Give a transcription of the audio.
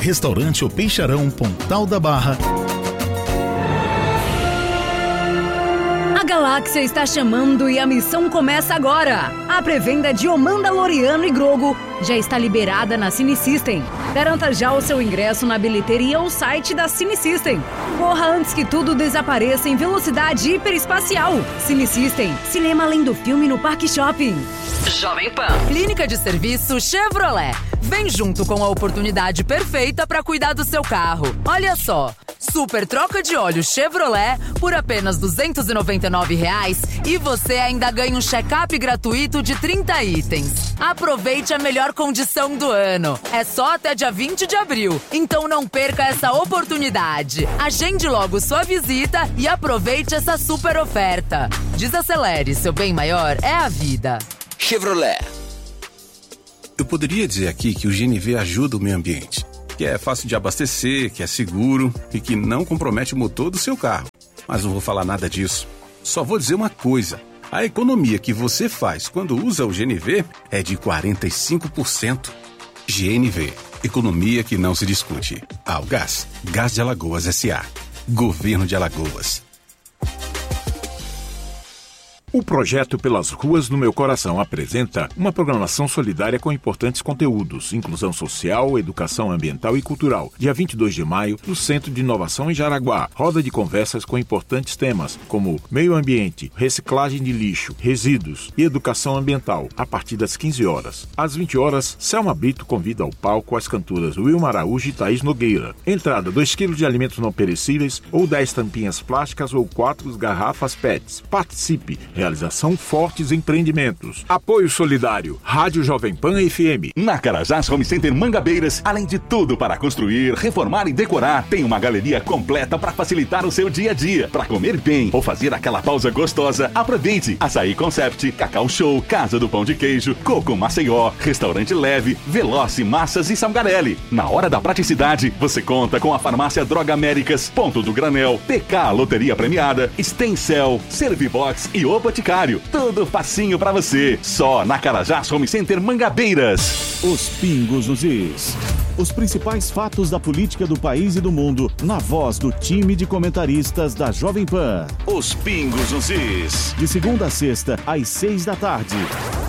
Restaurante O Peixarão, Pontal da Barra. A galáxia está chamando e a missão começa agora. A pré-venda de O Mandaloriano e Grogu já está liberada na Cine System. Garanta já o seu ingresso na bilheteria ou site da Cine System. Corra antes que tudo desapareça em velocidade hiperespacial. Cine System, cinema além do filme no Parque Shopping. Jovem Pan. Clínica de Serviço Chevrolet. Vem junto com a oportunidade perfeita para cuidar do seu carro. Olha só, super troca de óleo Chevrolet por apenas R$ 299 e você ainda ganha um check-up gratuito de 30 itens. Aproveite a melhor condição do ano. É só até dia 20 de abril, então não perca essa oportunidade. Agende logo sua visita e aproveite essa super oferta. Desacelere, seu bem maior é a vida. Chevrolet. Eu poderia dizer aqui que o GNV ajuda o meio ambiente, que é fácil de abastecer, que é seguro e que não compromete o motor do seu carro. Mas não vou falar nada disso. Só vou dizer uma coisa. A economia que você faz quando usa o GNV é de 45%. GNV. Economia que não se discute. Algás. Gás de Alagoas S.A. Governo de Alagoas. O projeto Pelas Ruas do Meu Coração apresenta uma programação solidária com importantes conteúdos, inclusão social, educação ambiental e cultural. Dia 22 de maio, no Centro de Inovação em Jaraguá, roda de conversas com importantes temas como meio ambiente, reciclagem de lixo, resíduos e educação ambiental, a partir das 15 horas. Às 20 horas, Selma Brito convida ao palco as cantoras Wilma Araújo e Thaís Nogueira. Entrada: 2 kg de alimentos não perecíveis ou 10 tampinhas plásticas ou 4 garrafas PETs. Participe! Realização Fortes Empreendimentos. Apoio solidário. Rádio Jovem Pan FM. Na Carajás Home Center Mangabeiras, além de tudo para construir, reformar e decorar, tem uma galeria completa para facilitar o seu dia a dia. Para comer bem ou fazer aquela pausa gostosa, aproveite. Açaí Concept, Cacau Show, Casa do Pão de Queijo, Coco Maceió, Restaurante Leve, Veloce Massas e Salgarelli. Na hora da praticidade, você conta com a Farmácia Droga Américas, Ponto do Granel, PK Loteria Premiada, Stencel, Servibox e O Boticário. Tudo facinho pra você. Só na Carajás Home Center Mangabeiras. Os pingos nos is. Os principais fatos da política do país e do mundo, na voz do time de comentaristas da Jovem Pan. Os pingos nos is. De segunda a sexta, às 6 da tarde.